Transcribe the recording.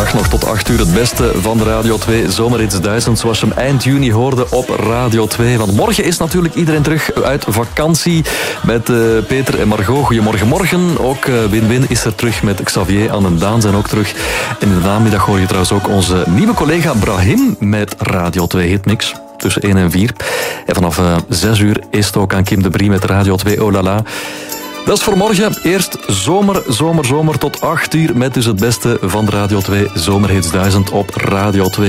dag nog tot 8 uur het beste van de Radio 2 Zomerhits 1000. Zoals je hem eind juni hoorde op Radio 2. Want morgen is natuurlijk iedereen terug uit vakantie met Peter en Margot. Goedemorgen, morgen. Ook Win-Win is er terug met Xavier. Anne en Daan zijn ook terug. En in de namiddag hoor je trouwens ook onze nieuwe collega Brahim met Radio 2 Hitmix. Tussen 1 en 4. En vanaf 6 uur is het ook aan Kim de Brie met Radio 2 Oh La La. Dat is voor morgen. Eerst zomer tot 8 uur met dus het beste van de Radio 2 Zomerhits 1000 op Radio 2.